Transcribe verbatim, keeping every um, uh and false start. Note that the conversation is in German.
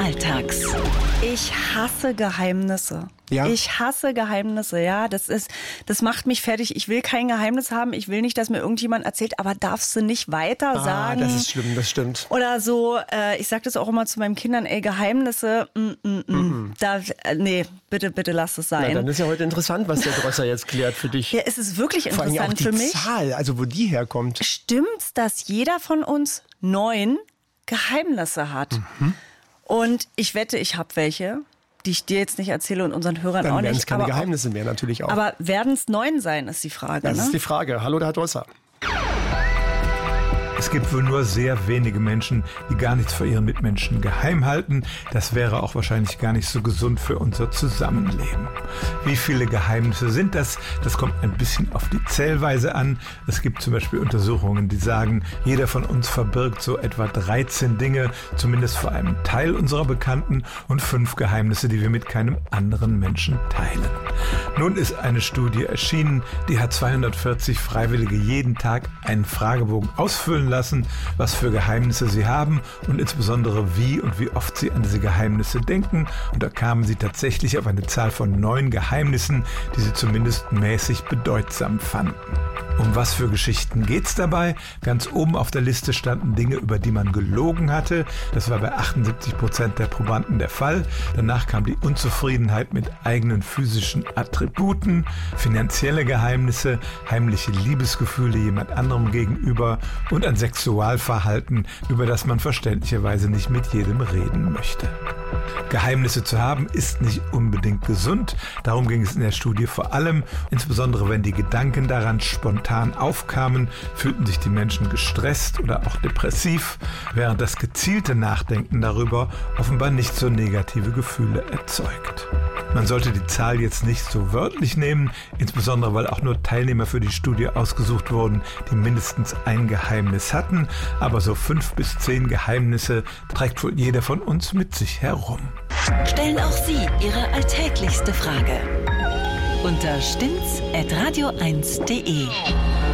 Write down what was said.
Alltags. Ich hasse Geheimnisse. Ja? Ich hasse Geheimnisse, ja. Das ist, das macht mich fertig. Ich will kein Geheimnis haben. Ich will nicht, dass mir irgendjemand erzählt, aber darfst du nicht weiter Ah, sagen. das ist schlimm, das stimmt. Oder so, äh, ich sag das auch immer zu meinen Kindern, ey, Geheimnisse, mm, mm, mm. Mhm. Da, äh, nee, bitte, bitte lass es sein. Na, dann ist ja heute interessant, was der Drosser jetzt klärt für dich. Ja, es ist wirklich Vor allem auch interessant die für mich. Zahl, also wo die herkommt. Stimmt's, dass jeder von uns neun Geheimnisse hat? Mhm. Und ich wette, ich habe welche, die ich dir jetzt nicht erzähle und unseren Hörern Dann auch werden nicht. es keine aber Geheimnisse mehr, natürlich auch. Aber werden es neun sein, ist die Frage. Das ne? ist die Frage. Hallo, der Herr Drosser. Es gibt wohl nur sehr wenige Menschen, die gar nichts vor ihren Mitmenschen geheim halten. Das wäre auch wahrscheinlich gar nicht so gesund für unser Zusammenleben. Wie viele Geheimnisse sind das? Das kommt ein bisschen auf die Zählweise an. Es gibt zum Beispiel Untersuchungen, die sagen, jeder von uns verbirgt so etwa dreizehn Dinge, zumindest vor einem Teil unserer Bekannten, und fünf Geheimnisse, die wir mit keinem anderen Menschen teilen. Nun ist eine Studie erschienen, die hat zweihundertvierzig Freiwillige jeden Tag einen Fragebogen ausfüllen lassen, was für Geheimnisse sie haben und insbesondere wie und wie oft sie an diese Geheimnisse denken. Und da kamen sie tatsächlich auf eine Zahl von neun Geheimnissen, die sie zumindest mäßig bedeutsam fanden. Um was für Geschichten geht's dabei? Ganz oben auf der Liste standen Dinge, über die man gelogen hatte. Das war bei achtundsiebzig Prozent der Probanden der Fall. Danach kam die Unzufriedenheit mit eigenen physischen Attributen, finanzielle Geheimnisse, heimliche Liebesgefühle jemand anderem gegenüber und ein Sexualverhalten, über das man verständlicherweise nicht mit jedem reden möchte. Geheimnisse zu haben ist nicht unbedingt gesund. Darum ging es in der Studie vor allem. Insbesondere wenn die Gedanken daran spontan aufkamen, fühlten sich die Menschen gestresst oder auch depressiv, während das gezielte Nachdenken darüber offenbar nicht so negative Gefühle erzeugt. Man sollte die Zahl jetzt nicht so wörtlich nehmen, insbesondere weil auch nur Teilnehmer für die Studie ausgesucht wurden, die mindestens ein Geheimnis hatten. Aber so fünf bis zehn Geheimnisse trägt wohl jeder von uns mit sich herum. Stellen auch Sie Ihre alltäglichste Frage unter stimmt's at radio eins punkt de.